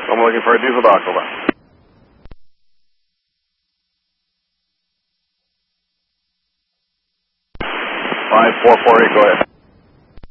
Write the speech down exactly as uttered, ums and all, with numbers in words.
I'm looking for a diesel dock, over. five four four eight, go ahead.